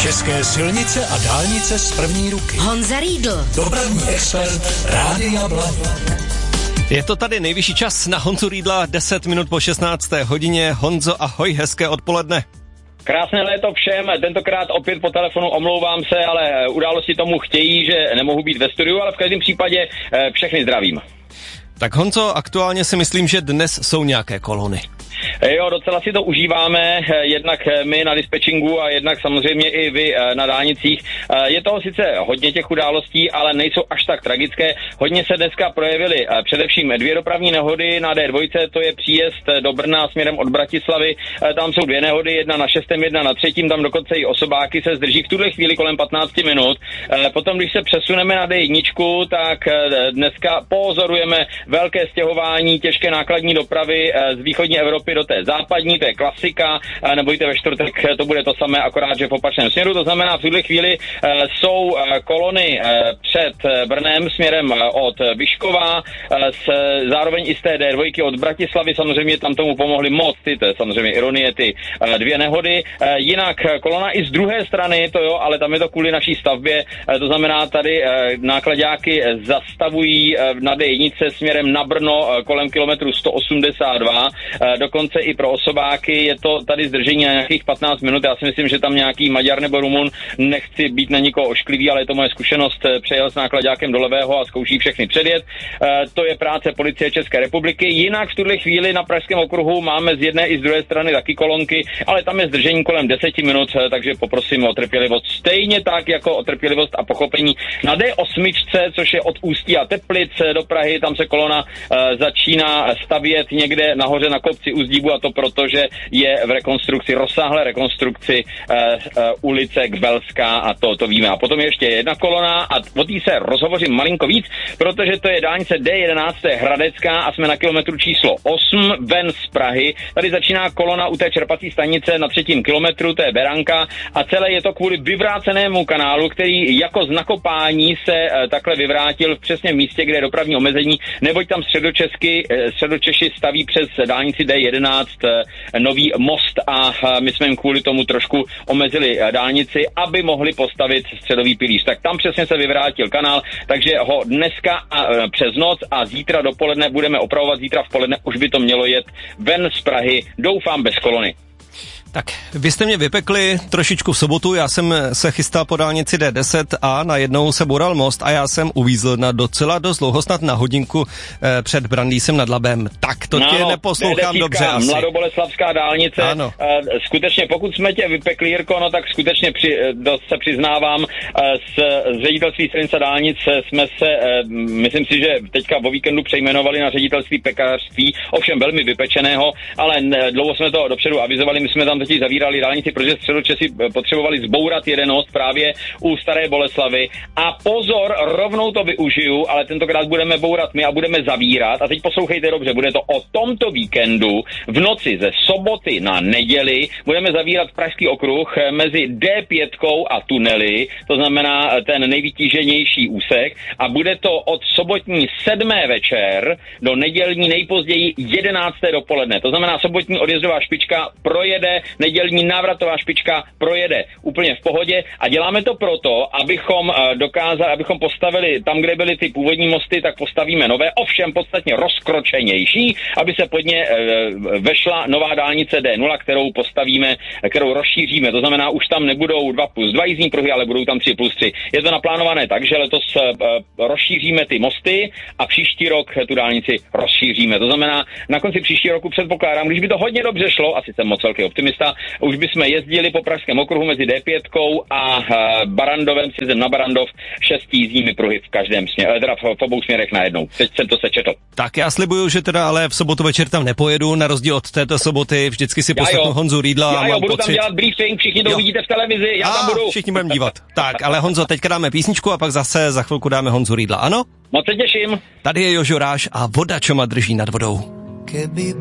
České silnice a dálnice z první ruky. Honza Riedl. Dopravní expert Rádia Blaník. Je to tady nejvyšší čas na Honzu Riedla, 10 minut po 16. hodině. Honzo, ahoj, hezké odpoledne. Krásné léto všem, tentokrát opět po telefonu, omlouvám se, ale události tomu chtějí, že nemohu být ve studiu, ale v každém případě všechny zdravím. Tak Honzo, aktuálně si myslím, že dnes jsou nějaké kolony. Jo, docela si to užíváme, jednak my na dispečingu a jednak samozřejmě i vy na dálnicích. Je toho sice hodně těch událostí, ale nejsou až tak tragické. Hodně se dneska projevily především dvě dopravní nehody na D2, to je příjezd do Brna směrem od Bratislavy. Tam jsou dvě nehody, jedna na 6., jedna na 3., tam dokonce i osobáky se zdrží v tuhle chvíli kolem 15 minut. Potom, když se přesuneme na D1, tak dneska pozorujeme velké stěhování těžké nákladní dopravy z východní Evropy do té západní, to je klasika, nebojte, ve čtvrtek to bude to samé, akorát, že v opačném směru, to znamená v tuhle chvíli jsou kolony před Brnem směrem od Vyškova, zároveň i z té D2 od Bratislavy, samozřejmě tam tomu pomohly moc, to je samozřejmě ironie, ty dvě nehody, jinak kolona i z druhé strany, to jo, ale tam je to kvůli naší stavbě, to znamená tady nákladáky zastavují na D1 směrem na Brno kolem kilometru 182, dokonce i pro osobáky je to tady zdržení na nějakých 15 minut. Já si myslím, že tam nějaký Maďar nebo Rumun, nechci být na nikoho ošklivý, ale je to moje zkušenost, přejel s nákladákem do levého a zkouší všechny předjet. To je práce policie České republiky. Jinak v tuhle chvíli na Pražském okruhu máme z jedné i z druhé strany taky kolonky, ale tam je zdržení kolem 10 minut, takže poprosím o trpělivost. Stejně tak jako o trpělivost a pochopení na D8, což je od Ústí a Teplic do Prahy, tam se kolona začíná stavět někde nahoře na kopci u Zdíbu, a to proto, že je v rekonstrukci, rozsáhlé rekonstrukci ulice Gbelská, a to víme. A potom ještě jedna kolona a o té se rozhovořím malinko víc, protože to je dálnice D11, to je Hradecká a jsme na kilometru číslo 8 ven z Prahy. Tady začíná kolona u té čerpací stanice na 3. kilometru, to je Beranka, a celé je to kvůli vyvrácenému kanálu, který jako z nakopání se takhle vyvrátil v přesně místě, kde je dopravní omezení, neboť tam Středočeši staví přes dálnici D11 nový most a my jsme jim kvůli tomu trošku omezili dálnici, aby mohli postavit středový pilíř. Tak tam přesně se vyvrátil kanál, takže ho dneska přes noc a zítra dopoledne budeme opravovat, zítra v poledne už by to mělo jet ven z Prahy, doufám bez kolony. Tak, vy jste mě vypekli trošičku v sobotu, já jsem se chystal po dálnici D10 a najednou se boural most a já jsem uvízl na docela dost dlouho, snad na hodinku před Brandýsem nad Labem. Tak to tě neposlouchám D10, dobře asi. Mladoboleslavská dálnice, ano. Skutečně, pokud jsme tě vypekli, Jirko, no tak skutečně se přiznávám, z ředitelství silnic a dálnic jsme se, myslím si, že teďka o víkendu přejmenovali na ředitelství pekařství, ovšem velmi vypečeného, ale dlouho jsme to dopředu avizovali, my jsme tam totiž zavírali dálnici, protože Středočeši potřebovali zbourat jeden most právě u Staré Boleslavy. A pozor, rovnou to využiju, ale tentokrát budeme bourat my a budeme zavírat. A teď poslouchejte dobře, bude to o tomto víkendu v noci ze soboty na neděli. Budeme zavírat Pražský okruh mezi D5 a tunely, to znamená ten nejvytíženější úsek. A bude to od sobotní 7. večer do nedělní nejpozději 11. dopoledne. To znamená, sobotní odjezdová špička projede, nedělní návratová špička projede úplně v pohodě a děláme to proto, abychom abychom postavili tam, kde byly ty původní mosty, tak postavíme nové, ovšem podstatně rozkročenější, aby se pod ně vešla nová dálnice D0, kterou postavíme, kterou rozšíříme. To znamená, už tam nebudou 2+2 jízdní pruhy, ale budou tam 3+3. Je to naplánované tak, že letos rozšíříme ty mosty a příští rok tu dálnici rozšíříme. To znamená, na konci příštího roku předpokládám, když by to hodně dobře šlo, asi jsem moc velký optimista, už bychom jezdili po Pražském okruhu mezi D5 a Barandovem, sjezdem na Barandov, 6 jízdními pruhy v každém směru, teda v obou směrech najednou. Teď jsem to sečetl. Tak já slibuju, že teda ale v sobotu večer tam nepojedu, na rozdíl od této soboty, vždycky si poslechnu Honzu Riedla. Já budu tam dělat briefing, všichni to uvidíte v televizi, já tam budu. Všichni budeme dívat. Tak, ale Honzo, teďka dáme písničku a pak zase za chvilku dáme Honzu Riedla, ano? Moc se těším. Tady je Jožo Ráš a voda, čo ma drží nad vodou.